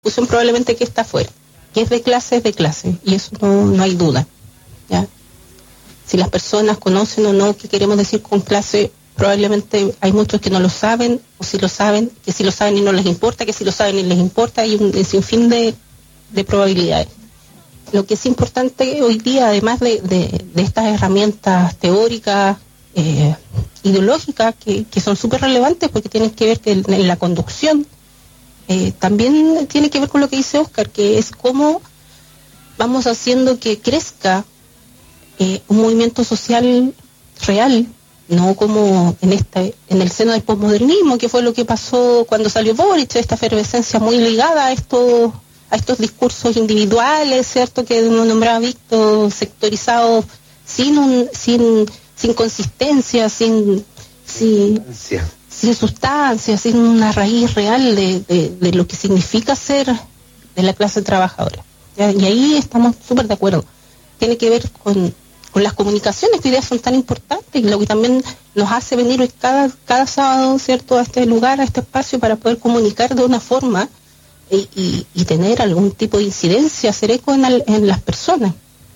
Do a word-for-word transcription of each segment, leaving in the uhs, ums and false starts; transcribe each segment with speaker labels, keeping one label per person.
Speaker 1: discusión probablemente que está afuera, que es de clase, es de clase, y eso no, no hay duda, ¿ya? Si las personas conocen o no qué queremos decir con clase, probablemente hay muchos que no lo saben, o si lo saben, que si lo saben y no les importa, que si lo saben y les importa, hay un, un sinfín de, de probabilidades. Lo que es importante hoy día, además de, de, de estas herramientas teóricas, eh, ideológicas, que, que son súper relevantes porque tienen que ver que en, en la conducción, eh, también tiene que ver con lo que dice Óscar, que es cómo vamos haciendo que crezca eh, un movimiento social real, no como en este, en el seno del posmodernismo, que fue lo que pasó cuando salió Boric, esta efervescencia muy ligada a estos a estos discursos individuales, ¿cierto?, que uno nombraba Víctor, sectorizados, sin un, sin, sin consistencia, sin, sin, sin sustancia, sin una raíz real de, de, de lo que significa ser de la clase trabajadora. ¿Ya? Y ahí estamos súper de acuerdo. Tiene que ver con, con las comunicaciones, que hoy día son tan importantes, y lo que también nos hace venir hoy cada, cada sábado, ¿cierto?, a este lugar, a este espacio, para poder comunicar de una forma Y, y, y tener algún tipo de incidencia, hacer eco en, el, en las personas.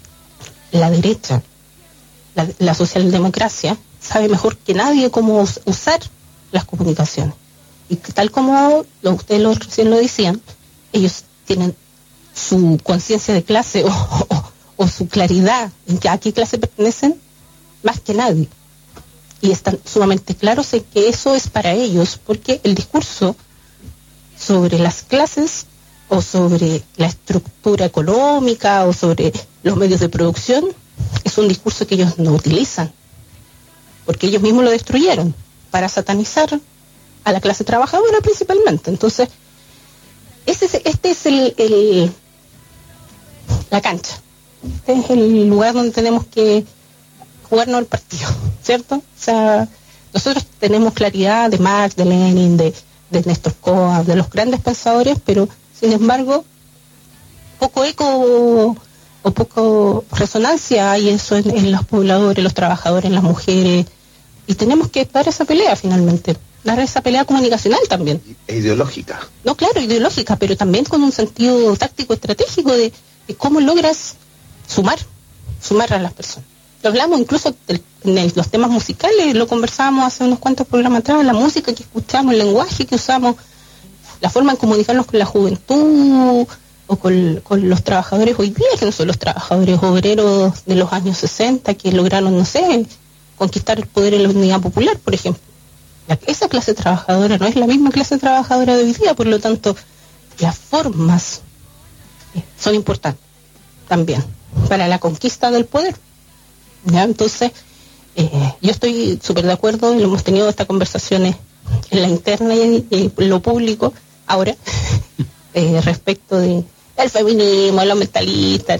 Speaker 1: La derecha, la, la socialdemocracia, sabe mejor que nadie cómo us, usar las comunicaciones. Y tal como lo, ustedes lo, recién lo decían, ellos tienen su conciencia de clase o, o, o su claridad en que a qué clase pertenecen más que nadie. Y están sumamente claros en que eso es para ellos, porque el discurso sobre las clases o sobre la estructura económica o sobre los medios de producción es un discurso que ellos no utilizan, porque ellos mismos lo destruyeron para satanizar a la clase trabajadora principalmente. Entonces, ese es, este es el, el la cancha, este es el lugar donde tenemos que jugarnos el partido, ¿cierto? O sea, nosotros tenemos claridad de Marx, de Lenin, de de Néstor Coa, de los grandes pensadores, pero sin embargo poco eco o poco resonancia hay eso en, en los pobladores, los trabajadores, las mujeres, y tenemos que dar esa pelea finalmente, dar esa pelea comunicacional también.
Speaker 2: E ideológica.
Speaker 1: No, claro, ideológica, pero también con un sentido táctico, estratégico de, de cómo logras sumar, sumar a las personas. Lo hablamos incluso del, en el, los temas musicales, lo conversábamos hace unos cuantos programas atrás, la música que escuchamos, el lenguaje que usamos, la forma de comunicarnos con la juventud o con, con los trabajadores hoy día, que no son los trabajadores obreros de los años sesenta que lograron, no sé, conquistar el poder en la unidad popular, por ejemplo. La, esa clase trabajadora no es la misma clase trabajadora de hoy día, por lo tanto, las formas eh, son importantes también para la conquista del poder. ¿Ya? Entonces, eh, yo estoy súper de acuerdo, y hemos tenido estas conversaciones en la interna y en, en lo público ahora, eh, respecto de el feminismo, los mentalistas.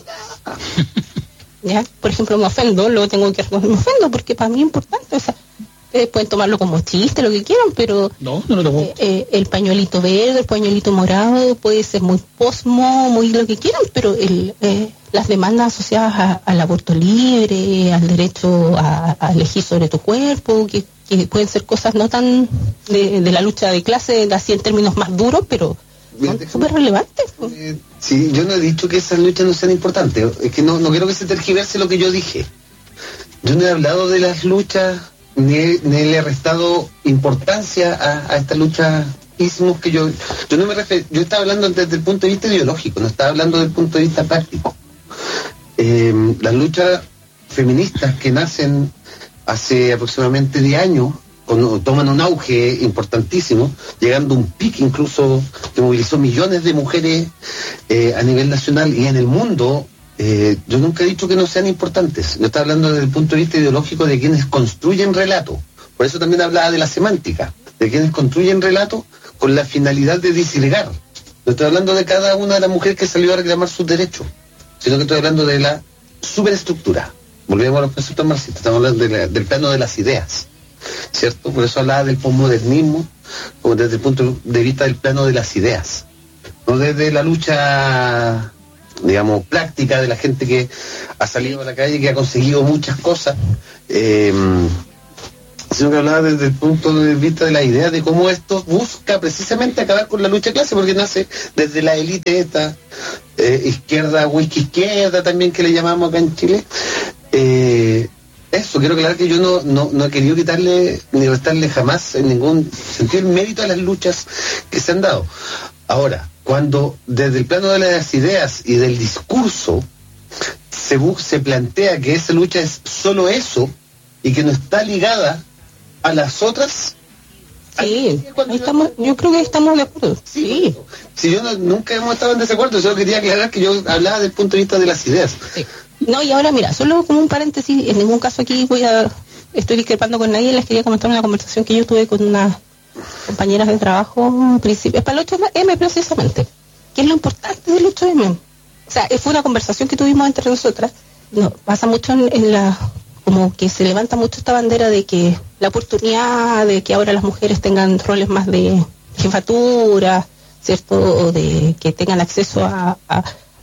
Speaker 1: ¿Ya? Por ejemplo, me ofendo, luego tengo que reconocer, me ofendo porque para mí es importante, o sea, ustedes pueden tomarlo como chiste, lo que quieran, pero
Speaker 3: no, no lo tomo.
Speaker 1: Eh, eh, el pañuelito verde, el pañuelito morado, puede ser muy posmo, muy lo que quieran, pero el... Eh, las demandas asociadas a, al aborto libre, al derecho a, a elegir sobre tu cuerpo, que, que pueden ser cosas no tan de, de la lucha de clase, así en términos más duros, pero son súper relevantes.
Speaker 2: Eh, sí, yo no he dicho que esas luchas no sean importantes, es que no, no quiero que se tergiverse lo que yo dije. Yo no he hablado de las luchas, ni, he, ni le he restado importancia a, a esta lucha ismos que yo, yo no me refiero, yo estaba hablando desde el punto de vista ideológico, no estaba hablando desde el punto de vista práctico. Eh, las luchas feministas que nacen hace aproximadamente diez años con, toman un auge importantísimo, llegando a un pico incluso que movilizó millones de mujeres eh, a nivel nacional y en el mundo. Eh, yo nunca he dicho que no sean importantes, yo estaba hablando desde el punto de vista ideológico de quienes construyen relato. Por eso también hablaba de la semántica, de quienes construyen relato con la finalidad de disgregar. No estoy hablando de cada una de las mujeres que salió a reclamar sus derechos, sino que estoy hablando de la superestructura. Volvemos a los conceptos marxistas, estamos hablando de la, del plano de las ideas, ¿cierto? Por eso hablaba del posmodernismo, como desde el punto de vista del plano de las ideas, no desde la lucha, digamos, práctica de la gente que ha salido a la calle, que ha conseguido muchas cosas, eh, sino que hablaba desde el punto de vista de la idea de cómo esto busca precisamente acabar con la lucha de clase, porque nace desde la élite esta, eh, izquierda, whisky izquierda también, que le llamamos acá en Chile. Eh, eso, quiero aclarar que yo no, no, no he querido quitarle ni restarle jamás en ningún sentido el mérito a las luchas que se han dado. Ahora, cuando desde el plano de las ideas y del discurso se, bu- se plantea que esa lucha es solo eso y que no está ligada a las otras,
Speaker 1: Sí, ahí estamos, yo creo que estamos de acuerdo.
Speaker 2: sí, sí. Si yo no, nunca hemos estado en desacuerdo, solo quería aclarar que yo hablaba del punto de vista de las ideas.
Speaker 1: Sí. No, y ahora mira, solo como un paréntesis, en ningún caso aquí voy a, estoy discrepando con nadie, les quería comentar una conversación que yo tuve con unas compañeras de trabajo, principio, para el ocho eme precisamente, que es lo importante del ocho eme. O sea, fue una conversación que tuvimos entre nosotras, no, pasa mucho en, en la, como que se levanta mucho esta bandera de que la oportunidad de que ahora las mujeres tengan roles más de jefatura, ¿cierto? O de que tengan acceso a, a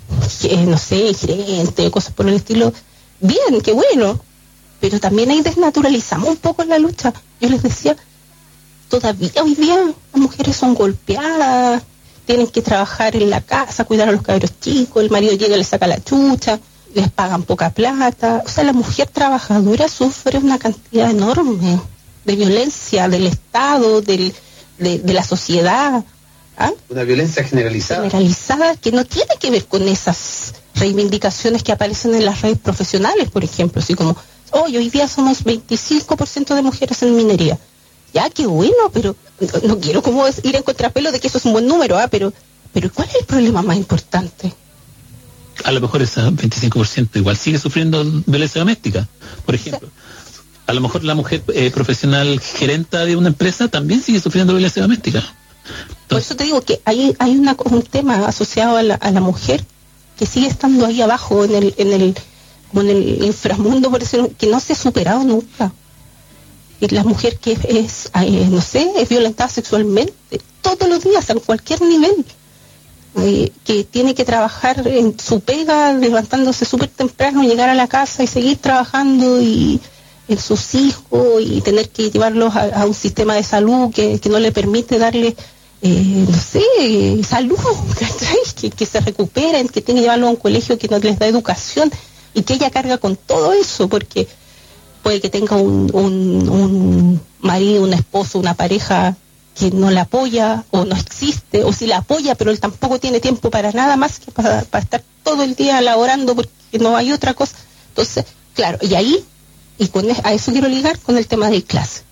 Speaker 1: eh, no sé, gerente, cosas por el estilo. Bien, qué bueno, pero también ahí desnaturalizamos un poco la lucha. Yo les decía, todavía hoy día las mujeres son golpeadas, tienen que trabajar en la casa, cuidar a los cabros chicos, el marido llega y les saca la chucha, les pagan poca plata. O sea, la mujer trabajadora sufre una cantidad enorme de violencia del Estado, del, de, de la sociedad. ¿Ah?
Speaker 2: Una violencia generalizada.
Speaker 1: Generalizada que no tiene que ver con esas reivindicaciones que aparecen en las redes profesionales, por ejemplo, así como, oh, hoy día somos veinticinco por ciento de mujeres en minería. Ya, qué bueno, pero no, no quiero como ir en contrapelo de que eso es un buen número, ¿ah? pero, pero ¿cuál es el problema más importante?
Speaker 3: A lo mejor ese veinticinco por ciento igual sigue sufriendo violencia doméstica, por ejemplo. A lo mejor la mujer eh, profesional gerenta de una empresa también sigue sufriendo violencia doméstica. Entonces,
Speaker 1: por eso te digo que hay, hay una, un tema asociado a la, a la mujer que sigue estando ahí abajo en el, en el, como en el inframundo, por eso, que no se ha superado nunca. Y la mujer que es, eh, no sé, es violentada sexualmente todos los días, a cualquier nivel, eh, que tiene que trabajar en su pega, levantándose súper temprano, llegar a la casa y seguir trabajando y en sus hijos y tener que llevarlos a, a un sistema de salud que, que no le permite darle, eh, no sé, salud, ¿cachai? Que, que se recuperen, que tiene que llevarlos a un colegio que no les da educación y que ella carga con todo eso, porque puede que tenga un, un, un marido, un esposo, una pareja que no la apoya o no existe, o si la apoya pero él tampoco tiene tiempo para nada más que para, para estar todo el día laborando porque no hay otra cosa. Entonces, claro, y ahí, y con a eso quiero ligar con el tema de clase.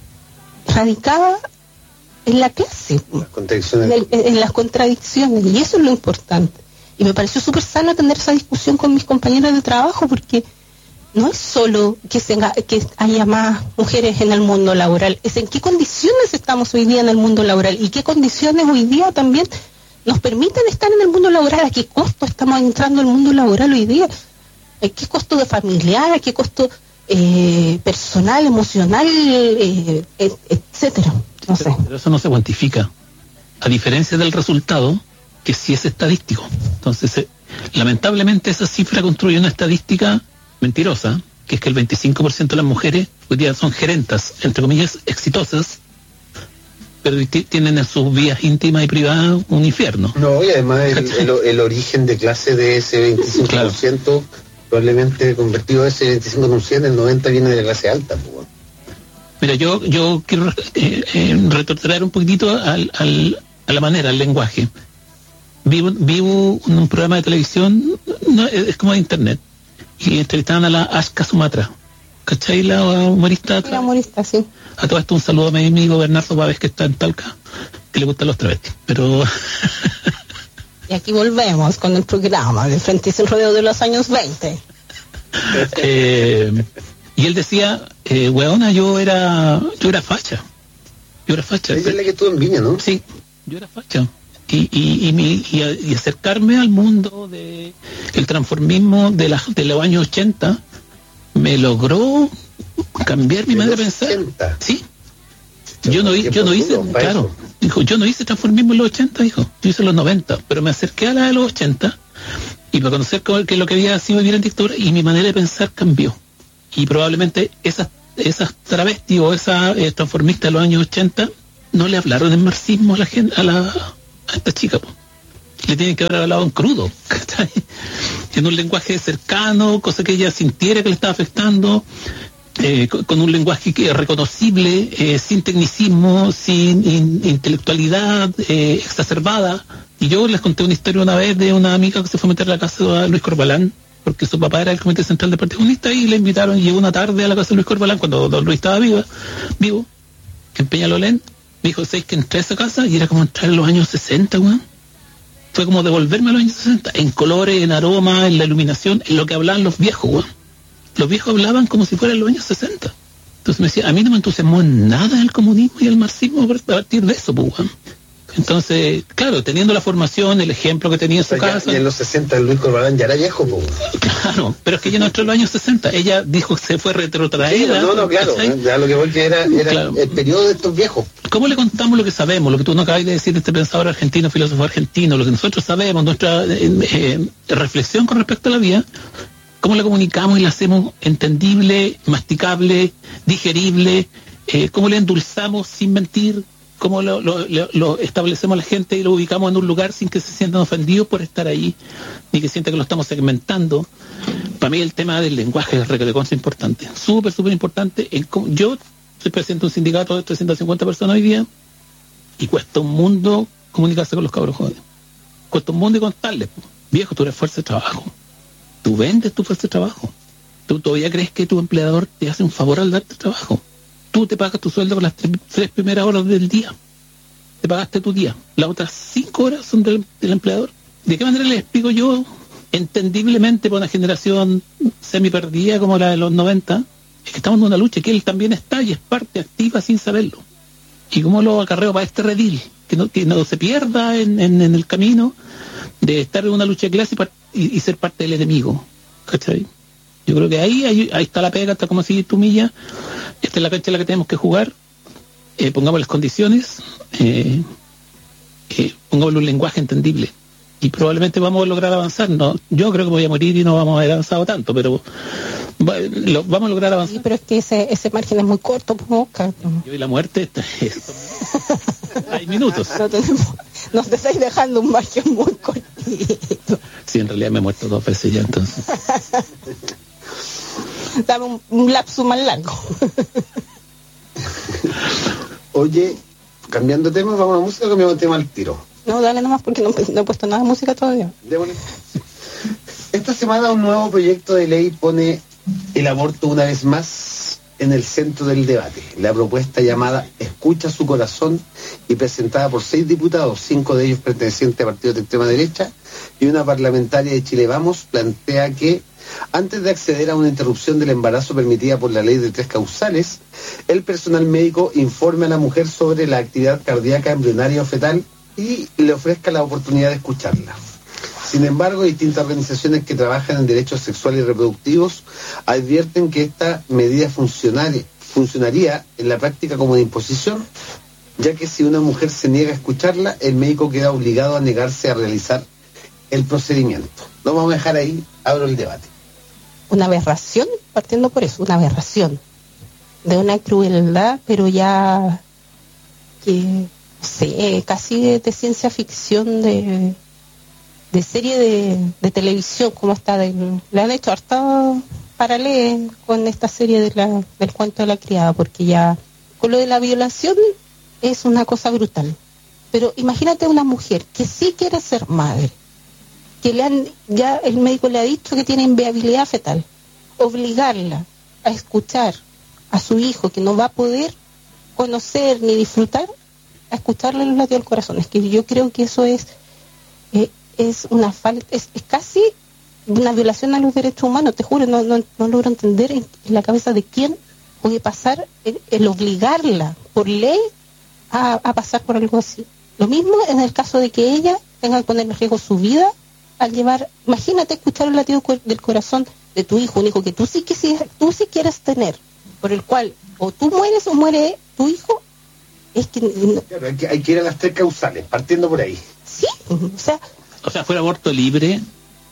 Speaker 1: Radicada en la clase,
Speaker 2: las contradicciones.
Speaker 1: En, en, en las contradicciones, y eso es lo importante. Y me pareció súper sano tener esa discusión con mis compañeros de trabajo, porque no es solo que, se, que haya más mujeres en el mundo laboral, es en qué condiciones estamos hoy día en el mundo laboral y qué condiciones hoy día también nos permiten estar en el mundo laboral, a qué costo estamos entrando al mundo laboral hoy día, a qué costo de familiar, a qué costo eh, personal, emocional, eh, et, etcétera. No sé.
Speaker 3: Pero eso no se cuantifica, a diferencia del resultado, que sí es estadístico. Entonces, eh, lamentablemente esa cifra construye una estadística mentirosa, que es que el veinticinco por ciento de las mujeres hoy día son gerentas, entre comillas, exitosas, pero t- tienen en sus vidas íntimas y privadas un infierno.
Speaker 2: No, y además el, el, el origen de clase de ese veinticinco por ciento, claro, probablemente convertido a ese veinticinco por ciento, el noventa por ciento viene de clase alta. Pues.
Speaker 3: Mira, yo yo quiero eh, eh, retornar un poquitito al, al, a la manera, al lenguaje. Vivo, vivo en un programa de televisión, no, es como de internet, y entrevistaban a la Ashka Sumatra, ¿cachai? La humorista.
Speaker 1: La humorista, sí.
Speaker 3: A todo esto un saludo a mi amigo Bernardo Pávez, que está en Talca, que le gustan los travestis, pero...
Speaker 1: Y aquí volvemos con el programa de Frente y Sin Rodeo de los años veinte.
Speaker 3: eh, y él decía, eh, weona, yo era yo era facha, yo era facha.
Speaker 2: Ella es la que estuvo en Viña, ¿no?
Speaker 3: Sí, yo era facha. Y, y, y, mi, y, y acercarme al mundo de el transformismo de, la, de los años ochenta me logró cambiar mi manera de pensar. ochenta. Sí. Yo no, yo no hice, claro, dijo, yo no hice transformismo en los ochenta, dijo, yo hice en los noventa, pero me acerqué a la de los ochenta y para conocer que lo que había sido vivir en dictadura y mi manera de pensar cambió. Y probablemente esas esas travestis o esas eh, transformistas de los años ochenta no le hablaron en marxismo a la gente, a, la, a esta chica, po. Le tienen que haber hablado en crudo, ¿cachai? En un lenguaje cercano, cosa que ella sintiera que le estaba afectando, eh, con, con un lenguaje que es reconocible, eh, sin tecnicismo, sin in, intelectualidad eh, exacerbada. Y yo les conté una historia una vez de una amiga que se fue a meter a la casa de Luis Corbalán, porque su papá era el comité central del Partido Comunista, y le invitaron, y llegó una tarde a la casa de Luis Corbalán cuando don Luis estaba viva, vivo, en Peñalolén. Me dijo, ¿sabes que entré a esa casa? Y era como entrar en los años sesenta, weón. Fue como devolverme a los años sesenta, en colores, en aroma, en la iluminación, en lo que hablaban los viejos, weón. Los viejos hablaban como si fueran los años sesenta. Entonces me decía, a mí no me entusiasmó en nada el comunismo y el marxismo a partir de eso, pues, weón. Entonces, claro, teniendo la formación, el ejemplo que tenía en su
Speaker 2: o sea,
Speaker 3: casa.
Speaker 2: Ya, y en los sesenta Luis Corbalán ya era viejo, pues.
Speaker 3: Claro, pero es que ella no entró en los años sesenta, ella dijo que se fue retrotraída.
Speaker 2: Sí, no, no, claro, ¿sí? Ya lo que voy que era, era claro. El periodo de estos viejos.
Speaker 3: ¿Cómo le contamos lo que sabemos? Lo que tú nos acabas de decir de este pensador argentino, filósofo argentino, lo que nosotros sabemos, nuestra eh, eh, reflexión con respecto a la vida, ¿cómo la comunicamos y la hacemos entendible, masticable, digerible? Eh, ¿Cómo la endulzamos sin mentir? ¿Cómo lo, lo, lo, lo establecemos a la gente y lo ubicamos en un lugar sin que se sientan ofendidos por estar ahí, ni que sientan que lo estamos segmentando? Para mí el tema del lenguaje es recontra importante, súper, súper importante. En, yo soy presidente de un sindicato de trescientas cincuenta personas hoy día y cuesta un mundo comunicarse con los cabros jóvenes. Cuesta un mundo y contarles, viejo, tú eres fuerza de trabajo. Tú vendes tu fuerza de trabajo. Tú todavía crees que tu empleador te hace un favor al darte trabajo. Tú te pagas tu sueldo con las tres, tres primeras horas del día. Te pagaste tu día. Las otras cinco horas son del, del empleador. ¿De qué manera les explico yo, entendiblemente para una generación semi perdida como la de los noventa, es que estamos en una lucha que él también está y es parte activa sin saberlo? ¿Y cómo lo acarreo para este redil? Que no, que no se pierda en, en, en el camino de estar en una lucha de clase y, y, y ser parte del enemigo. ¿Cachai? Yo creo que ahí, ahí, ahí está la pega, está como si tu milla. Esta es la cancha en la que tenemos que jugar. Eh, pongamos las condiciones, eh, eh, pongámosle un lenguaje entendible. Y probablemente vamos a lograr avanzar. No, yo creo que voy a morir y no vamos a haber avanzado tanto, pero va, lo, vamos a lograr avanzar.
Speaker 1: Sí, pero es que ese, ese margen es muy corto, pues, Oscar.
Speaker 3: Yo y la muerte, está, es, hay minutos.
Speaker 1: No tenemos, nos estáis dejando un margen muy cortito.
Speaker 3: Sí, en realidad me he muerto dos veces ya, entonces.
Speaker 1: Dame un, un lapso más largo.
Speaker 2: Oye, cambiando de tema, vamos a la música o cambiamos de tema al tiro.
Speaker 1: No, dale nomás porque no, no he puesto nada de música todavía.
Speaker 2: Démosle. Esta semana un nuevo proyecto de ley pone el aborto una vez más en el centro del debate. La propuesta llamada Escucha su corazón y presentada por seis diputados, cinco de ellos pertenecientes a partidos de extrema derecha y una parlamentaria de Chile Vamos, plantea que antes de acceder a una interrupción del embarazo permitida por la ley de tres causales, el personal médico informe a la mujer sobre la actividad cardíaca embrionaria o fetal y le ofrezca la oportunidad de escucharla. Sin embargo, distintas organizaciones que trabajan en derechos sexuales y reproductivos advierten que esta medida funcionaría en la práctica como una imposición, ya que si una mujer se niega a escucharla, el médico queda obligado a negarse a realizar el procedimiento. Lo vamos a dejar ahí, abro el debate.
Speaker 1: Una aberración, partiendo por eso, una aberración de una crueldad, pero ya que, no sé, casi de, de ciencia ficción, de, de serie de, de televisión, como está, de, le han hecho harto paralelo con esta serie de la, del cuento de la criada, porque ya con lo de la violación es una cosa brutal. Pero imagínate una mujer que sí quiere ser madre, que le han, ya el médico le ha dicho que tiene inviabilidad fetal, obligarla a escuchar a su hijo que no va a poder conocer ni disfrutar, a escucharle los latidos del corazón. Es que yo creo que eso es eh, es una falta, es, es casi una violación a los derechos humanos, te juro, no, no, no logro entender en, en la cabeza de quién puede pasar el, el obligarla por ley a, a pasar por algo así. Lo mismo en el caso de que ella tenga que poner en riesgo su vida al llevar, imagínate escuchar el latido del corazón de tu hijo, un hijo que tú sí quisieras, tú sí quieres tener, por el cual o tú mueres o muere tu hijo. Es que no.
Speaker 2: Claro, hay que, hay que ir a las tres causales, partiendo por ahí.
Speaker 1: Sí, o sea,
Speaker 3: o sea, fuera aborto libre,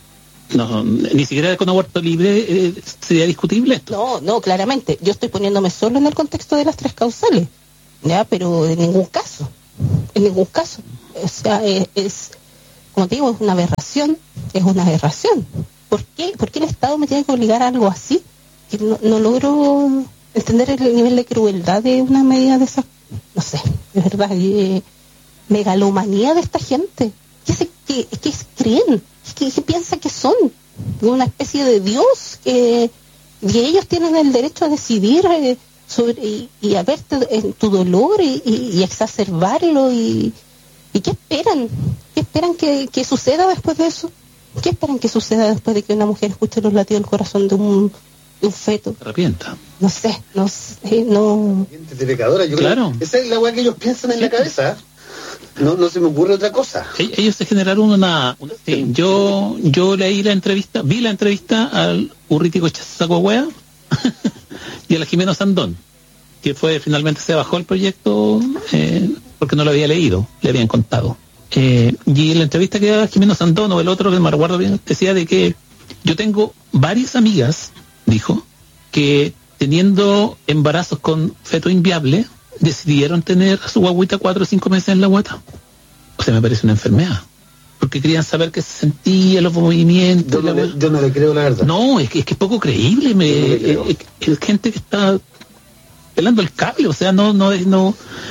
Speaker 3: No, ni siquiera con aborto libre eh, sería discutible esto.
Speaker 1: No, no, claramente. Yo estoy poniéndome solo en el contexto de las tres causales, ya, pero en ningún caso, en ningún caso. O sea, es, es como te digo, es una aberración, es una aberración. ¿Por qué? ¿Por qué el Estado me tiene que obligar a algo así? Que no, no logro entender el nivel de crueldad de una medida de esas, no sé, de verdad, eh, megalomanía de esta gente. ¿Qué, se, qué, qué creen? ¿Qué, qué piensan que son? Una especie de Dios que, y ellos tienen el derecho a decidir eh, sobre y, y a verte en tu dolor y, y, y exacerbarlo y, y ¿qué esperan? ¿Qué esperan que, que suceda después de eso? ¿Qué esperan que suceda después de que una mujer escuche los latidos del corazón de un, de un feto?
Speaker 3: Se arrepienta.
Speaker 1: No sé, no sé, no...
Speaker 2: De pecadora, yo
Speaker 3: claro.
Speaker 2: creo. Esa es la weá que ellos piensan en sí. la cabeza. No, no se me ocurre otra cosa.
Speaker 3: Ellos se generaron una... una sí, yo yo leí la entrevista, vi la entrevista al Urritico Chazacohuea y a la Jimena Sandón, que fue, finalmente se bajó el proyecto eh, porque no lo había leído, le habían contado. Eh, y en la entrevista que da Jimena Sandón o el otro, que me recuerdo bien, decía de que yo tengo varias amigas, dijo, que teniendo embarazos con feto inviable, decidieron tener a su guaguita cuatro o cinco meses en la guata. O sea, me parece una enfermedad. Porque querían saber qué se sentía, los movimientos.
Speaker 2: Yo no, le, yo no le creo la verdad.
Speaker 3: No, es que es, que es poco creíble. Me, no es, es gente que está pelando el cable. O sea, no no no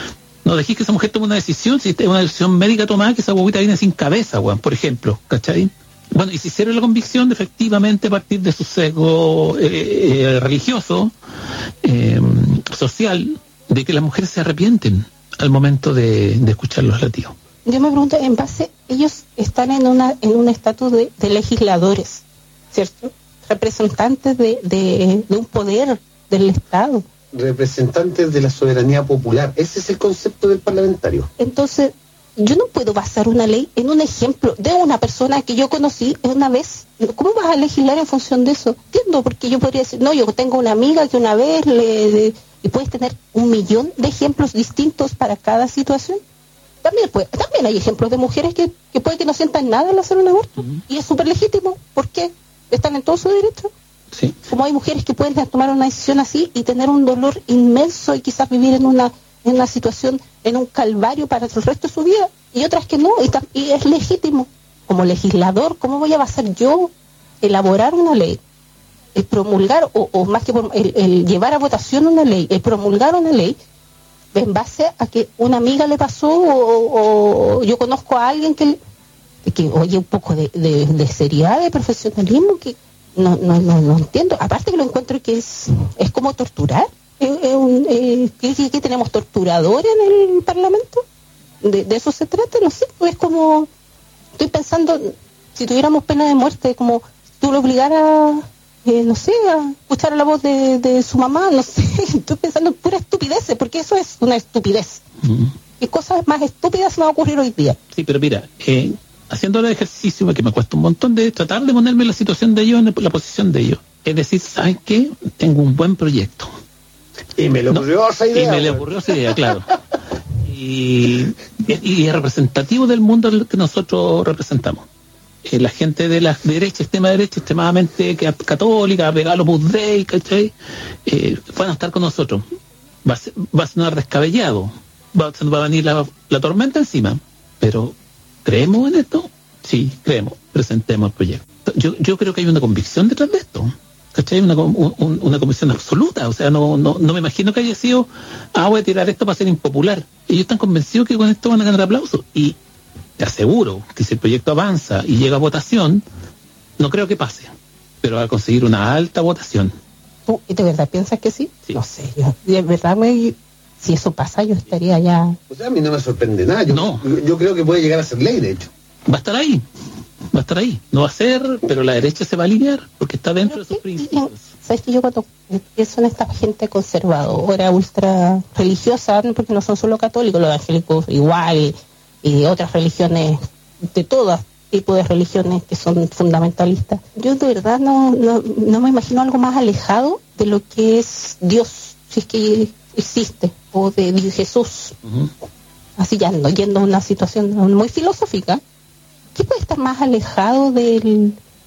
Speaker 3: no dejéis que esa mujer tome una decisión. Si es una decisión médica tomada, que esa guaguita viene sin cabeza, weón, por ejemplo. ¿Cachai? Bueno, y si hicieron la convicción de efectivamente a partir de su sesgo eh, eh, religioso, eh, social, de que las mujeres se arrepienten al momento de, de escuchar los latidos.
Speaker 1: Yo me pregunto, en base, ellos están en una en un estatus de, de legisladores, ¿cierto? Representantes de, de, de un poder del Estado.
Speaker 2: Representantes de la soberanía popular. Ese es el concepto del parlamentario.
Speaker 1: Entonces, yo no puedo basar una ley en un ejemplo de una persona que yo conocí una vez. ¿Cómo vas a legislar en función de eso? Entiendo, porque yo podría decir, no, yo tengo una amiga que una vez le... le y puedes tener un millón de ejemplos distintos para cada situación. También puede, también hay ejemplos de mujeres que, que puede que no sientan nada al hacer un aborto. Uh-huh. Y es súper legítimo. ¿Por qué? Están en todo su derecho.
Speaker 3: Sí.
Speaker 1: Como hay mujeres que pueden tomar una decisión así y tener un dolor inmenso y quizás vivir en una, en una situación, en un calvario para el resto de su vida. Y otras que no. Y, tam- y es legítimo. Como legislador, ¿cómo voy a basar yo elaborar una ley? El promulgar, o, o más que el, el llevar a votación una ley, el promulgar una ley, en base a que una amiga le pasó, o, o yo conozco a alguien que, que oye, un poco de, de, de seriedad, de profesionalismo, que no no no, no entiendo. Aparte que lo encuentro que es es como torturar. Eh, eh, un, eh, ¿qué, qué, qué tenemos torturadores en el Parlamento? De, de eso se trata, no sé, es como, estoy pensando, si tuviéramos pena de muerte, como tú lo obligaras... Eh, no sé, a escuchar la voz de, de su mamá, no sé, estoy pensando en pura estupidez, porque eso es una estupidez. Mm. ¿Qué cosas más estúpidas se me van a ocurrir hoy día?
Speaker 3: Sí, pero mira, eh, haciendo el ejercicio, que me cuesta un montón, de tratar de ponerme en la situación de ellos, en la posición de ellos. Es decir, ¿saben qué? Tengo un buen proyecto.
Speaker 2: Y me le ocurrió no, esa idea.
Speaker 3: Y me le ocurrió esa idea, claro. Y, y es representativo del mundo que nosotros representamos. Eh, la gente de la derecha, extrema derecha, extremadamente católica, pegada a los Opus Dei, ¿cachai? Eh, van a estar con nosotros. Va a, ser, va a sonar descabellado. Va, va a venir la, la tormenta encima. Pero, ¿creemos en esto? Sí, creemos. Presentemos el proyecto. Yo, yo creo que hay una convicción detrás de esto. ¿Cachai? Una, un, una convicción absoluta. O sea, no, no, no me imagino que haya sido, ah, voy a tirar esto para ser impopular. Ellos están convencidos que con esto van a ganar aplausos. Y te aseguro que si el proyecto avanza y llega a votación, no creo que pase, pero va a conseguir una alta votación.
Speaker 1: ¿Tú de verdad piensas que sí?
Speaker 3: Sí.
Speaker 1: No sé, yo, de verdad, me, si eso pasa, yo estaría ya...
Speaker 2: O sea, a mí no me sorprende nada. Yo,
Speaker 3: no.
Speaker 2: yo, yo creo que puede llegar a ser ley, de hecho.
Speaker 3: Va a estar ahí, va a estar ahí. No va a ser, pero la derecha se va a alinear porque está dentro de sus principios.
Speaker 1: ¿Sabes que yo cuando pienso en esta gente conservadora, ultra religiosa, porque no son solo católicos, los evangélicos igual... y de otras religiones, de todos tipos de religiones que son fundamentalistas. Yo de verdad no, no, no me imagino algo más alejado de lo que es Dios, si es que existe, o de, de Jesús. Uh-huh. Así ya no, yendo a una situación muy filosófica, ¿qué puede estar más alejado del,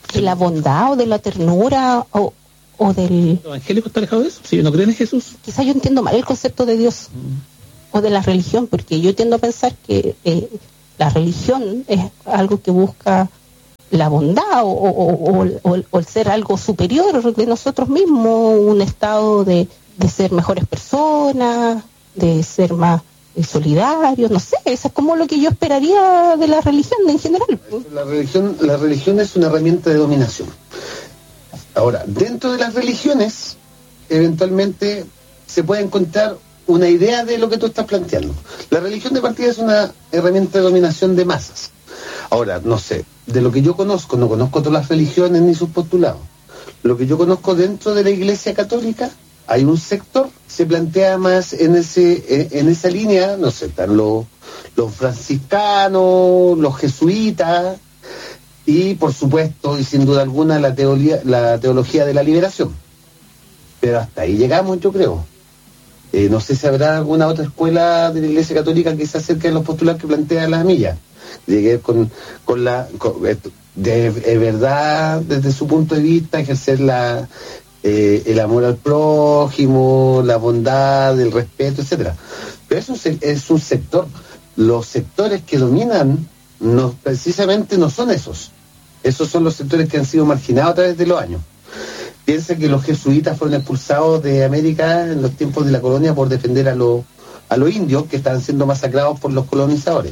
Speaker 1: de la bondad o de la ternura o, o del...
Speaker 3: ¿El evangélico está alejado de eso? Si no creen en Jesús.
Speaker 1: Quizás yo entiendo mal el concepto de Dios mm. o de la religión, porque yo tiendo a pensar que eh, la religión es algo que busca la bondad o, o, o, o, o el ser algo superior de nosotros mismos, un estado de, de ser mejores personas, de ser más solidarios, no sé, eso es como lo que yo esperaría de la religión en general.
Speaker 2: La religión, la religión es una herramienta de dominación. Ahora, dentro de las religiones, eventualmente se puede encontrar una idea de lo que tú estás planteando. La religión de partida es una herramienta de dominación de masas. Ahora, no sé, de lo que yo conozco, no conozco todas las religiones ni sus postulados. Lo que yo conozco dentro de la Iglesia Católica, hay un sector, se plantea más en ese en esa línea, no sé, están los, los franciscanos, los jesuitas, y por supuesto, y sin duda alguna, la teoría, la teología de la liberación. Pero hasta ahí llegamos, yo creo. Eh, no sé si habrá alguna otra escuela de la Iglesia Católica que se acerque a los postulados que plantea la milla. Llegué con, con la... Con, de, de verdad, desde su punto de vista, ejercer la... Eh, el amor al prójimo, la bondad, el respeto, etcétera. Pero eso es un sector. Los sectores que dominan no, precisamente no son esos. Esos son los sectores que han sido marginados a través de los años. Piensa que los jesuitas fueron expulsados de América en los tiempos de la colonia por defender a los a los indios que estaban siendo masacrados por los colonizadores.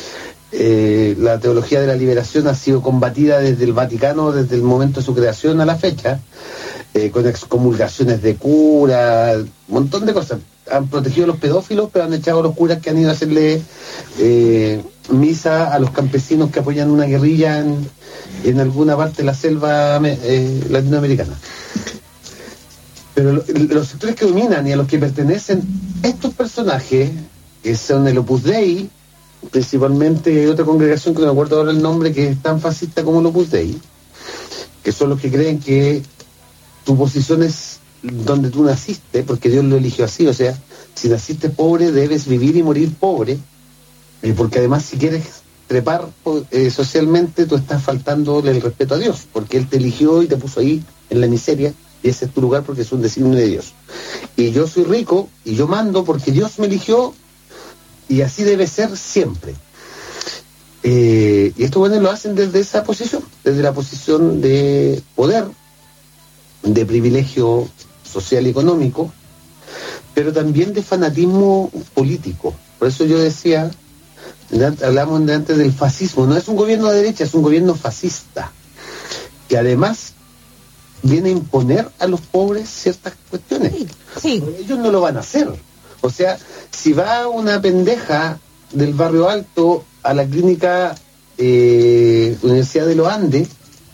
Speaker 2: Eh, la teología de la liberación ha sido combatida desde el Vaticano, desde el momento de su creación a la fecha, eh, con excomulgaciones de curas, un montón de cosas. Han protegido a los pedófilos, pero han echado a los curas que han ido a hacerle eh, misa a los campesinos que apoyan una guerrilla en, en alguna parte de la selva eh, latinoamericana. Pero lo, los sectores que dominan y a los que pertenecen estos personajes, que son el Opus Dei, principalmente otra congregación que no me acuerdo ahora el nombre, que es tan fascista como el Opus Dei, que son los que creen que tu posición es donde tú naciste, porque Dios lo eligió así, o sea, si naciste pobre debes vivir y morir pobre, eh, porque además si quieres trepar eh, socialmente tú estás faltándole el respeto a Dios, porque Él te eligió y te puso ahí en la miseria, y ese es tu lugar porque es un designio de Dios. Y yo soy rico y yo mando porque Dios me eligió, y así debe ser siempre. Eh, y estos buenos lo hacen desde esa posición, desde la posición de poder, de privilegio social y económico, pero también de fanatismo político. Por eso yo decía, hablamos de antes del fascismo, no es un gobierno de derecha, es un gobierno fascista, que además viene a imponer a los pobres ciertas cuestiones.
Speaker 1: Sí, sí.
Speaker 2: Ellos no lo van a hacer. O sea, si va una pendeja del barrio alto a la clínica eh, Universidad de los Andes,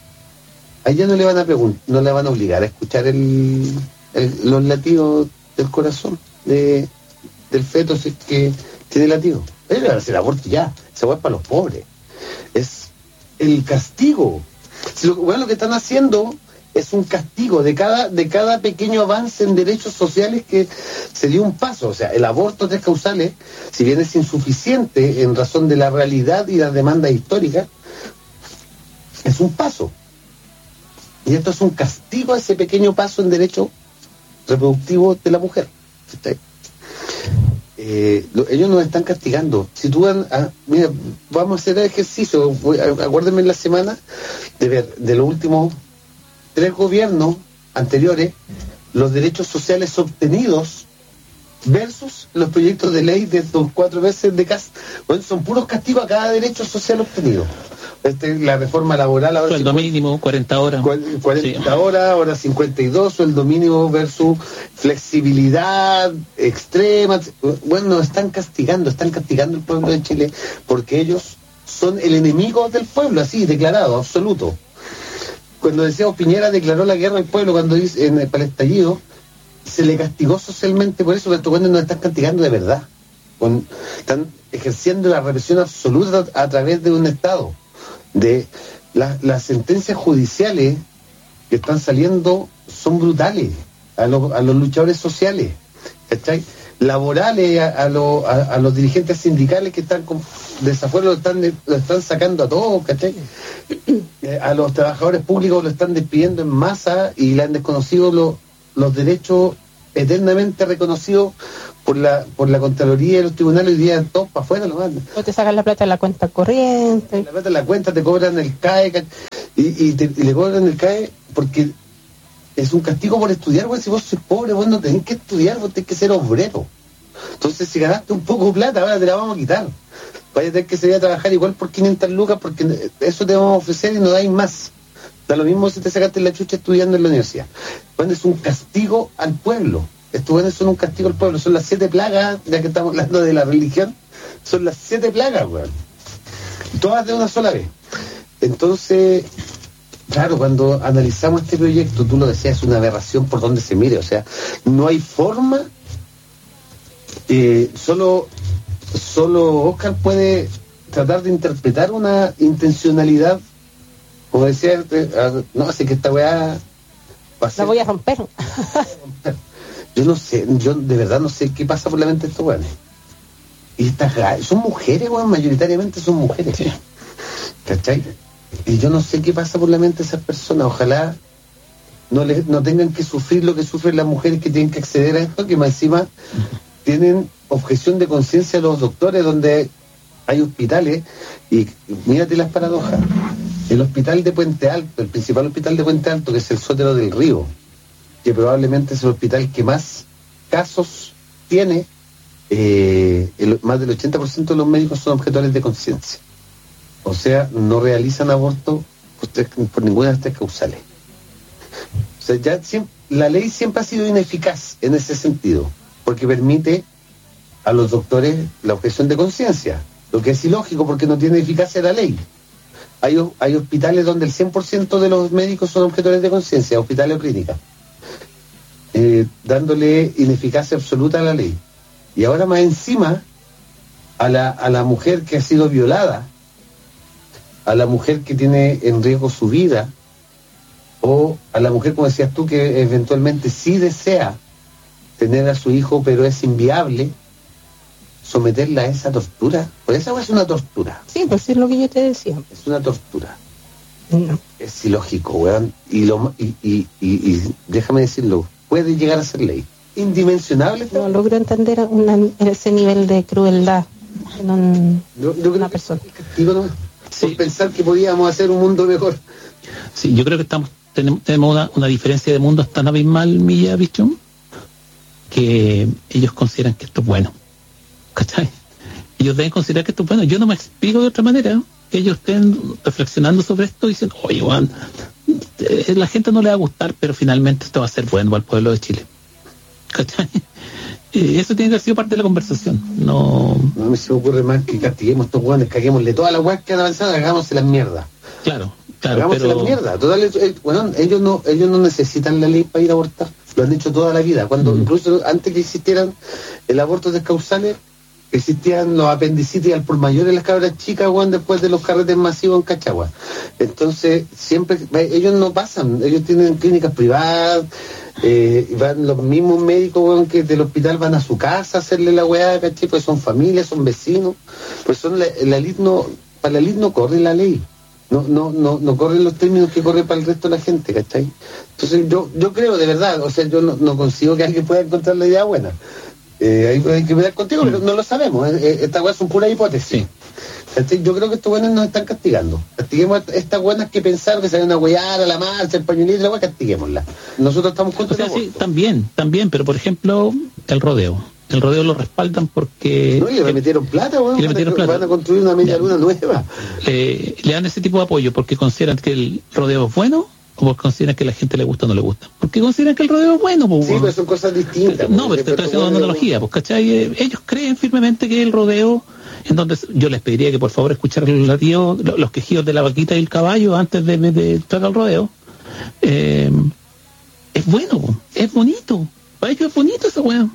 Speaker 2: a ella no le van a preguntar, no le van a obligar a escuchar el, el, los latidos del corazón de, del feto si es que tiene latido. Ellos le van a hacer aborto ya, esa hueá es para los pobres. Es el castigo. Si lo, bueno, lo que están haciendo es un castigo de cada de cada pequeño avance en derechos sociales que se dio un paso. O sea, el aborto tres causales, si bien es insuficiente en razón de la realidad y las demandas históricas, es un paso. Y esto es un castigo a ese pequeño paso en derecho reproductivo de la mujer. Eh, lo, ellos nos están castigando. Si tú van a, mira, vamos a hacer el ejercicio, voy, acuérdenme en la semana de ver de los últimos tres gobiernos anteriores los derechos sociales obtenidos versus los proyectos de ley de dos cuatro veces de casa. Bueno, son puros castigos a cada derecho social obtenido. Este, la reforma laboral ahora
Speaker 3: sueldo cincuenta, mínimo cuarenta horas
Speaker 2: cuarenta sí. horas, ahora cincuenta y dos, sueldo mínimo versus flexibilidad extrema. Bueno, nos están castigando, están castigando el pueblo de Chile porque ellos son el enemigo del pueblo, así declarado, absoluto. Cuando decíamos Piñera declaró la guerra al pueblo cuando dice en el, para el estallido, se le castigó socialmente por eso, pero estos buenos nos están castigando de verdad. Con, están ejerciendo la represión absoluta a, a través de un Estado. De la, las sentencias judiciales que están saliendo son brutales a, lo, a los luchadores sociales, ¿cachai? Laborales, a, a, lo, a, a los dirigentes sindicales que están con desafuero, lo están, lo están sacando a todos, ¿cachai? A los trabajadores públicos lo están despidiendo en masa y le han desconocido lo, los derechos eternamente reconocidos por la por la Contraloría y los tribunales. Hoy día todos para afuera lo mandan.
Speaker 1: O te sacan la plata de la cuenta corriente.
Speaker 2: La plata de la cuenta, te cobran el C A E y, y, te, y le cobran el C A E porque es un castigo por estudiar. Bueno, si vos sois pobre, vos no tenés que estudiar, vos tenés que ser obrero. Entonces, si ganaste un poco de plata, ahora te la vamos a quitar. Vaya a tener que salir a trabajar igual por quinientas lucas, porque eso te vamos a ofrecer y no dais más. Da lo mismo si te sacaste la chucha estudiando en la universidad. Bueno, es un castigo al pueblo. Estos buenos son un castigo al pueblo. Son las siete plagas, ya que estamos hablando de la religión, son las siete plagas, weón. Todas de una sola vez. Entonces, claro, cuando analizamos este proyecto, tú lo decías, es una aberración por donde se mire. O sea, no hay forma... Eh, solo solo Oscar puede tratar de interpretar una intencionalidad, como decía, eh, no, así que esta weá va a ser,
Speaker 1: la voy a romper.
Speaker 2: yo no sé, yo de verdad no sé qué pasa por la mente de estos weones. Y estas son mujeres, weón, mayoritariamente son mujeres, sí. ¿Cachai? Y yo no sé qué pasa por la mente de esas personas. Ojalá no les, no tengan que sufrir lo que sufren las mujeres que tienen que acceder a esto, que más encima tienen objeción de conciencia a los doctores, donde hay hospitales, y mírate las paradojas. El hospital de Puente Alto, el principal hospital de Puente Alto, que es el Sótero del Río, que probablemente es el hospital que más casos tiene, eh, el, más del ochenta por ciento de los médicos son objetores de conciencia. O sea, no realizan aborto por, por ninguna de estas causales. O sea, ya siempre, la ley siempre ha sido ineficaz en ese sentido, porque permite a los doctores la objeción de conciencia, lo que es ilógico porque no tiene eficacia la ley. Hay, hay hospitales donde el cien por ciento de los médicos son objetores de conciencia, hospitales o clínicas, eh, dándole ineficacia absoluta a la ley. Y ahora más encima, a la, a la mujer que ha sido violada, a la mujer que tiene en riesgo su vida, o a la mujer, como decías tú, que eventualmente sí desea tener a su hijo, pero es inviable, someterla a esa tortura. Por eso es una tortura.
Speaker 1: Sí, pues es lo que yo te decía.
Speaker 2: Es una tortura.
Speaker 1: No.
Speaker 2: Es ilógico, weón. Y, lo, y, y, y, y déjame decirlo, puede llegar a ser ley. Indimensionable.
Speaker 1: No logro entender una, ese nivel de crueldad en un,
Speaker 2: yo, yo
Speaker 1: una persona.
Speaker 2: Digo, no, sí. Por pensar que podíamos hacer un mundo mejor.
Speaker 3: Sí, yo creo que estamos tenemos, tenemos una, una diferencia de mundos tan abismal, Milla Bichón, que ellos consideran que esto es bueno. ¿Cachai? Ellos deben considerar que esto es bueno. Yo no me explico de otra manera. Que ellos estén reflexionando sobre esto y dicen, oye, Juan, eh, la gente no le va a gustar, pero finalmente esto va a ser bueno al pueblo de Chile. ¿Cachai? Eh, eso tiene que haber sido parte de la conversación. No,
Speaker 2: no me se me ocurre más que castiguemos a estos guanes, caguémosle todas las guas que han avanzado, hagámosle las mierdas.
Speaker 3: Claro, claro.
Speaker 2: Hagámosle
Speaker 3: pero...
Speaker 2: las mierdas. Total, eh, bueno, ellos no, ellos no necesitan la ley para ir a abortar. Lo han hecho toda la vida. Cuando mm. incluso antes que existieran el aborto descausales, existían los apendicitis al por mayor en las cabras chicas, Juan, después de los carretes masivos en Cachagua. Entonces, siempre, ellos no pasan, ellos tienen clínicas privadas, eh, van los mismos médicos, Juan, que del hospital van a su casa a hacerle la weá, ¿cachai? Pues son familias, son vecinos, pues son la, la elite no, para la elite no corre la ley, no, no, no, no corren los términos que corre para el resto de la gente, ¿cachai? Entonces yo, yo creo de verdad, o sea, yo no, no consigo que alguien pueda encontrar la idea buena. Eh, hay, hay que ver contigo, pero no lo sabemos. Eh, estas weas son puras hipótesis. Sí. Yo creo que estos buenos nos están castigando. Castiguemos a estas buenas que pensaron que se van a huear a la marcha, el pañuelito, la wea, castiguémosla. Nosotros estamos contra.
Speaker 3: O sea, sí, también, también, pero por ejemplo, el rodeo. El rodeo lo respaldan porque...
Speaker 2: No, y le metieron plata, weón.
Speaker 3: Le metieron plata.
Speaker 2: Van a construir una media luna nueva.
Speaker 3: Eh, le dan ese tipo de apoyo porque consideran que el rodeo es bueno, o porque consideran que a la gente le gusta o no le gusta. Porque consideran que el rodeo es bueno. Pues,
Speaker 2: sí, pero son cosas distintas.
Speaker 3: No, pero te estoy haciendo una analogía, pues, ¿cachai? Ellos creen firmemente que el rodeo, en donde yo les pediría que por favor escucharan los latidos, los quejidos de la vaquita y el caballo antes de, de, de entrar al rodeo. Eh, es bueno, es bonito. Para ellos es bonito esa weá.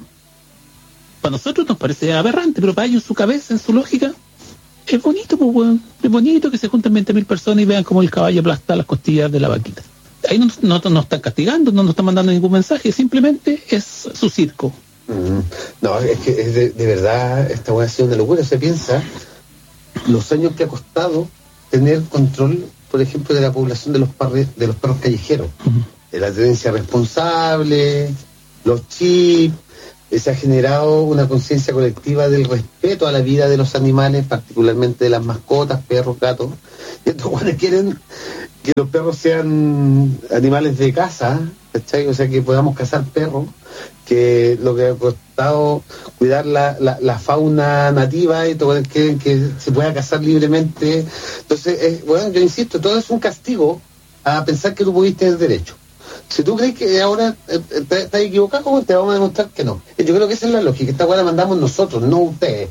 Speaker 3: Para nosotros nos parece aberrante, pero para ellos en su cabeza, en su lógica, es bonito, pues, weón. Es bonito que se junten veinte mil personas y vean cómo el caballo aplasta las costillas de la vaquita. Ahí no, no, no están castigando, no nos están mandando ningún mensaje, simplemente es su circo.
Speaker 2: Mm, no, es que es de, de verdad esta hueá ha sido una locura. Se piensa los años que ha costado tener control por ejemplo, de la población de los, parre, de los perros callejeros. Uh-huh. De la tenencia responsable, los chips, eh, se ha generado una conciencia colectiva del respeto a la vida de los animales, particularmente de las mascotas, perros, gatos. Y estos jóvenes quieren que los perros sean animales de casa, ¿cachai? O sea, que podamos cazar perros, que lo que ha costado cuidar la, la, la fauna nativa y todo, que, que se pueda cazar libremente. Entonces, eh, bueno, yo insisto, todo es un castigo a pensar que tú pudiste tener derecho. Si tú crees que ahora eh, estás equivocado, te vamos a demostrar que no. Yo creo que esa es la lógica, esta hueá la mandamos nosotros, no ustedes.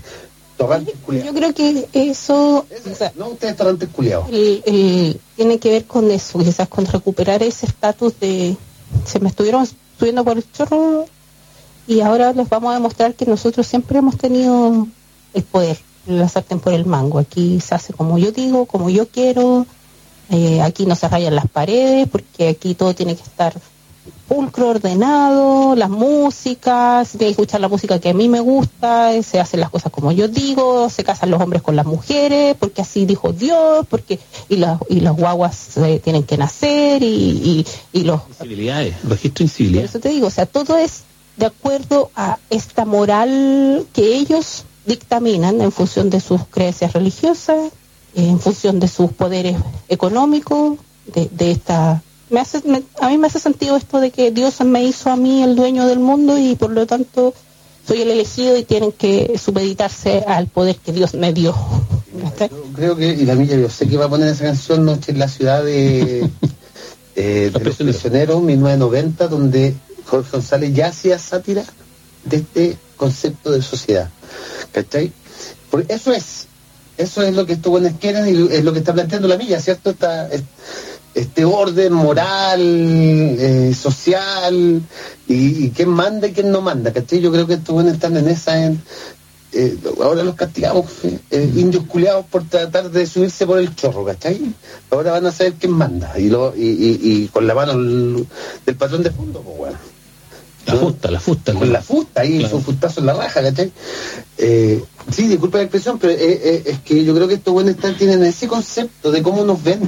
Speaker 1: Yo creo que eso...
Speaker 2: Ese, o sea, no ustedes torrantes culiados.
Speaker 1: El, el, tiene que ver con eso, quizás con recuperar ese estatus de... Se me estuvieron subiendo por el chorro y ahora les vamos a demostrar que nosotros siempre hemos tenido el poder, la sartén por el mango. Aquí se hace como yo digo, como yo quiero, eh, aquí no se rayan las paredes, porque aquí todo tiene que estar pulcro, ordenado, las músicas, se tiene que escuchar la música que a mí me gusta, se hacen las cosas como yo digo, se casan los hombres con las mujeres, porque así dijo Dios, porque y las y los guaguas eh, tienen que nacer y, y, y los...
Speaker 3: Incivilidades, registro incivilidad.
Speaker 1: Eso te digo, o sea, todo es de acuerdo a esta moral que ellos dictaminan en función de sus creencias religiosas, en función de sus poderes económicos, de, de esta... Me hace, me, a mí me hace sentido esto de que Dios me hizo a mí el dueño del mundo y por lo tanto soy el elegido y tienen que supeditarse al poder que Dios me dio.
Speaker 2: Yo creo que, y la milla, yo sé que va a poner esa canción Noche en la ciudad de, eh, de los prisioneros, mil novecientos noventa, donde Jorge González ya hacía sátira de este concepto de sociedad. ¿Cachai? Porque eso es, eso es lo que estos buenos quieren y es lo que está planteando la milla, ¿cierto? Esta, este orden moral, eh, social, y, y quién manda y quién no manda, ¿cachai? Yo creo que estos buenos están en esa, en, eh, ahora los castigamos, eh, indios culiados por tratar de subirse por el chorro, ¿cachai? Ahora van a saber quién manda, y lo y, y, y con la mano el, del patrón de fondo, pues bueno.
Speaker 3: La fusta, la fusta.
Speaker 2: Con la fusta, ahí, claro. Su fustazo en la raja, ¿cachai? Eh, sí, disculpa la expresión, pero eh, eh, es que yo creo que estos buenos están, tienen ese concepto de cómo nos ven.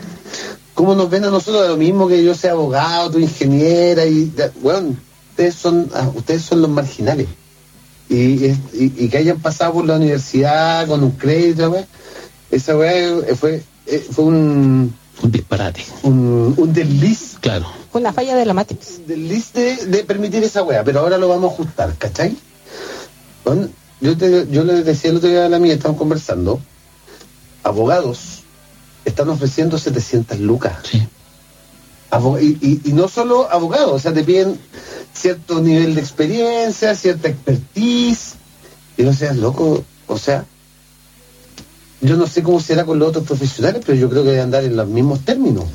Speaker 2: Cómo nos ven a nosotros, lo mismo que yo sea abogado, tú ingeniera, y bueno, ustedes son, ah, ustedes son los marginales. Y, y, y que hayan pasado por la universidad con un crédito, ¿verdad? Esa weá fue, fue un...
Speaker 3: Un disparate.
Speaker 2: Un, un desliz.
Speaker 3: Claro.
Speaker 1: Fue una falla de la Matrix.
Speaker 2: Un desliz de, de permitir esa weá, pero ahora lo vamos a ajustar, ¿cachai? Bueno, yo, te, yo le decía el otro día a la mía, estamos conversando, abogados están ofreciendo setecientas lucas.
Speaker 3: Sí.
Speaker 2: Abog- y, y, y no solo abogados, o sea, te piden cierto nivel de experiencia, cierta expertise, y no seas loco, o sea, yo no sé cómo será con los otros profesionales, pero yo creo que debe andar en los mismos términos,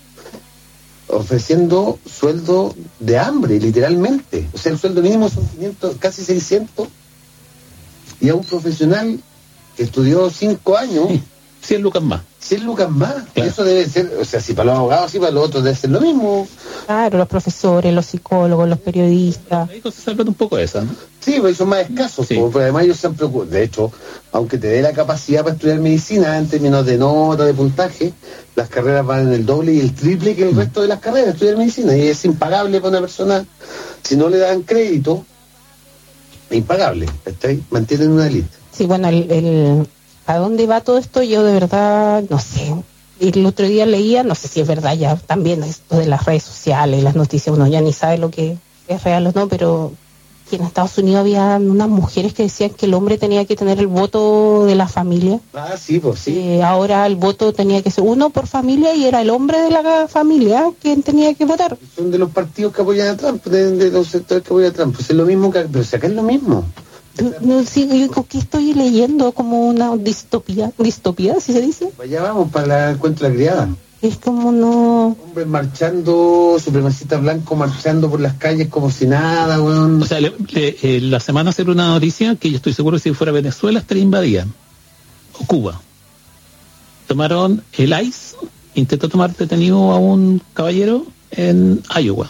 Speaker 2: ofreciendo sueldo de hambre, literalmente. O sea, el sueldo mínimo son quinientos, casi seiscientos, y a un profesional que estudió cinco años...
Speaker 3: Sí. cien lucas más.
Speaker 2: cien lucas más.
Speaker 3: Claro.
Speaker 2: Eso debe ser, o sea, si para los abogados, sí, para los otros debe ser lo mismo.
Speaker 1: Claro, los profesores, los psicólogos, los periodistas.
Speaker 3: Los médicos se salvan un poco de esa, ¿no?
Speaker 2: Sí, pues son más escasos,
Speaker 3: Sí.
Speaker 2: porque además ellos se han preocupado. De hecho, aunque te dé la capacidad para estudiar medicina en términos de nota, de puntaje, las carreras van en el doble y el triple que el resto de las carreras, estudiar medicina. Y es impagable para una persona, si no le dan crédito, impagable, ¿estáis? Mantienen una élite.
Speaker 1: Sí, bueno, el... el... ¿a dónde va todo esto? Yo de verdad no sé. Y el otro día leía, no sé si es verdad ya también esto de las redes sociales, las noticias, uno ya ni sabe lo que es real o no, pero que en Estados Unidos había unas mujeres que decían que el hombre tenía que tener el voto de la familia.
Speaker 2: Ah, sí, pues sí.
Speaker 1: Eh, ahora el voto tenía que ser uno por familia y era el hombre de la familia quien tenía que votar.
Speaker 2: Son de los partidos que apoyan a Trump, de, de los sectores que apoyan a Trump. Pues es lo mismo que... Pero si acá es lo mismo.
Speaker 1: No, sí, yo ¿qué estoy leyendo? Como una distopía, distopía, ¿sí se dice?
Speaker 2: Allá vamos, para el encuentro de la criada.
Speaker 1: Es como no...
Speaker 2: Hombres marchando, supremacistas blancos marchando por las calles como si nada, weón.
Speaker 3: O sea, le, le, eh, la semana salió una noticia que yo estoy seguro que si fuera Venezuela estaría invadida. O Cuba. Tomaron el I C E, intentó tomar detenido a un caballero en Iowa.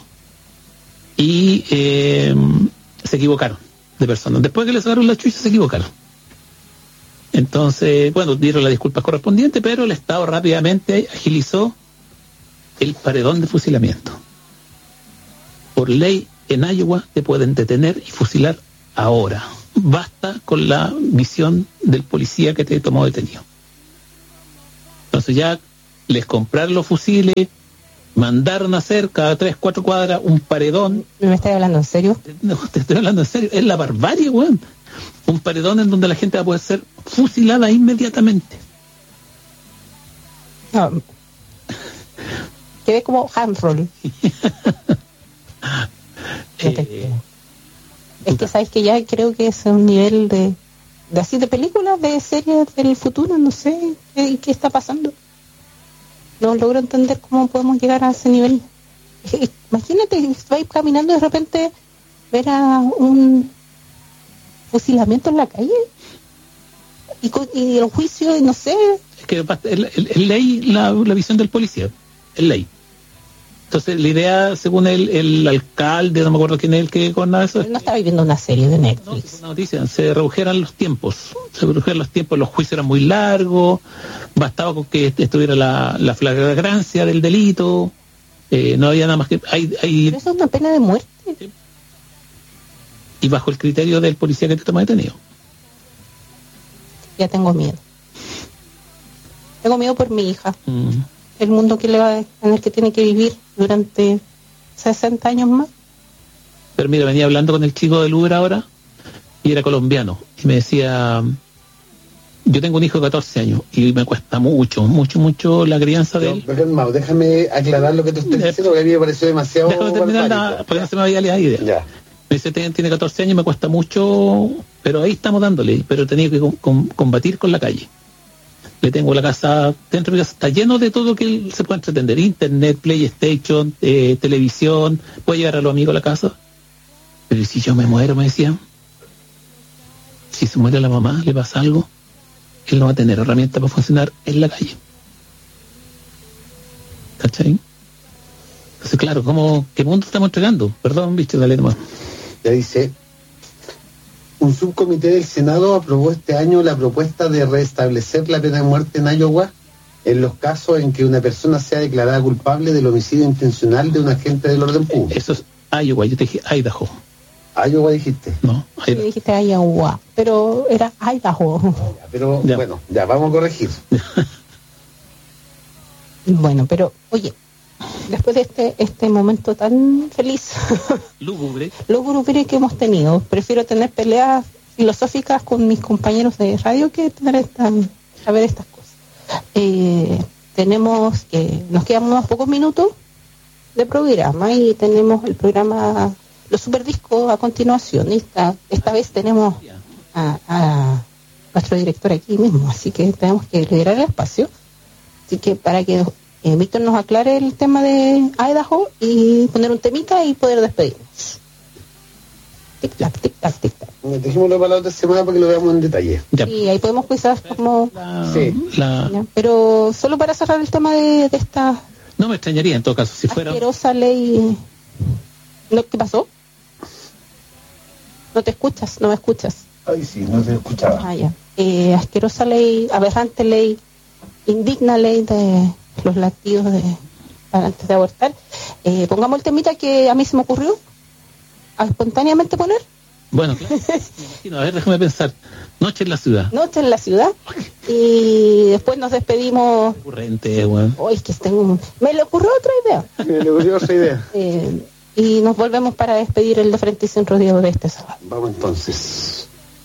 Speaker 3: Y eh, se equivocaron de personas. Después que le sacaron la chucha se equivocaron. Entonces, bueno, dieron las disculpas correspondientes, pero el Estado rápidamente agilizó el paredón de fusilamiento. Por ley, en Iowa te pueden detener y fusilar ahora. Basta con la visión del policía que te tomó detenido. Entonces ya les compraron los fusiles, mandaron a hacer cada tres, cuatro cuadras un paredón.
Speaker 1: ¿Me estás hablando en serio?
Speaker 3: No, te estoy hablando en serio. Es la barbarie, weón. Un paredón en donde la gente va a poder ser fusilada inmediatamente.
Speaker 1: No. Quedé como handroll.
Speaker 3: eh,
Speaker 1: es que sabes que ya creo que es un nivel de, de así de películas, de series del futuro, no sé qué, qué está pasando. No logro entender cómo podemos llegar a ese nivel. Imagínate, vais caminando y de repente ver a un fusilamiento en la calle y, y el juicio, no sé.
Speaker 3: Es que es ley la, la visión del policía, es ley. Entonces la idea, según el, el alcalde, no me acuerdo quién es el que con eso.
Speaker 1: Él no estaba viviendo una serie de Netflix.
Speaker 3: No, una noticia, se redujeran los tiempos, se redujeran los tiempos, los juicios eran muy largos, bastaba con que estuviera la, la flagrancia del delito, eh, no había nada más que... Hay, hay,
Speaker 1: Pero eso es una pena de muerte.
Speaker 3: Sí. Y bajo el criterio del policía que te toma detenido.
Speaker 1: Ya tengo miedo. Tengo miedo por mi hija.
Speaker 3: Mm.
Speaker 1: El mundo que le va, en el que tiene que vivir durante sesenta años más.
Speaker 3: Pero mira, venía hablando con el chico del Uber ahora y era colombiano y me decía, yo tengo un hijo de catorce años y me cuesta mucho, mucho, mucho la crianza de él.
Speaker 2: Pero, hermano, déjame aclarar lo que tú estás diciendo, porque a mí me pareció demasiado...
Speaker 3: Déjame terminar la, porque no se me vaya la idea.
Speaker 2: Ya.
Speaker 3: Me dice, tiene catorce años, me cuesta mucho, pero ahí estamos dándole, pero tenía que com- com- combatir con la calle. Le tengo la casa, dentro de mi casa está lleno de todo que él se puede entretener, internet, PlayStation, eh, televisión, puede llevar a los amigos a la casa. Pero si yo me muero, me decían, si se muere la mamá, le pasa algo, él no va a tener herramientas para funcionar en la calle. ¿Cachai? Entonces, claro, ¿cómo, ¿qué mundo estamos entregando? Perdón, bicho, dale nomás.
Speaker 2: Ya dice, un subcomité del Senado aprobó este año la propuesta de restablecer la pena de muerte en Iowa en los casos en que una persona sea declarada culpable del homicidio intencional de un agente del orden público.
Speaker 3: Eso es Iowa, yo te dije Idaho.
Speaker 2: Iowa dijiste.
Speaker 3: No,
Speaker 1: Sí,
Speaker 3: Idaho.
Speaker 1: dijiste Iowa, pero era Idaho.
Speaker 2: Ya, pero
Speaker 3: Ya.
Speaker 2: bueno, ya vamos a corregir.
Speaker 1: Bueno, pero oye, después de este este momento tan feliz,
Speaker 3: Lúgubre.
Speaker 1: lúgubre que hemos tenido, prefiero tener peleas filosóficas con mis compañeros de radio que tener esta, saber estas cosas. Eh, tenemos que, nos quedan unos pocos minutos de programa y tenemos el programa Los Superdiscos a continuación. Y esta, esta vez tenemos a, a nuestro director aquí mismo, así que tenemos que liberar el espacio. Así que para que eh, Víctor nos aclare el tema de Idaho y poner un temita y poder despedirnos. Tic-tac, tic-tac, tic-tac.
Speaker 2: Dejémoslo para la otra semana para que lo veamos en detalle.
Speaker 3: Ya.
Speaker 1: Y ahí podemos quizás como...
Speaker 3: La,
Speaker 2: Sí.
Speaker 3: la-
Speaker 1: ya, pero solo para cerrar el tema de, de esta
Speaker 3: no me extrañaría en todo caso si fuera.
Speaker 1: asquerosa ley. ¿No? ¿Qué pasó? No te escuchas, no me escuchas.
Speaker 2: Ay, sí, no te escuchaba.
Speaker 1: Ah, ya. Eh, asquerosa ley, aberrante ley, indigna ley de los latidos de para antes de abortar. Eh, pongamos el temita que a mí se me ocurrió a espontáneamente poner.
Speaker 3: Bueno, claro, me imagino. A ver, déjame pensar. Noche en la ciudad.
Speaker 1: Noche en la ciudad. Y después nos despedimos.
Speaker 3: Ocurrente, weón.
Speaker 1: Hoy es que tengo un- me le ocurrió otra idea.
Speaker 2: Me le ocurrió otra idea.
Speaker 1: Eh, y nos volvemos para despedir el de Frente y Centro Diego de este sábado.
Speaker 2: Vamos entonces.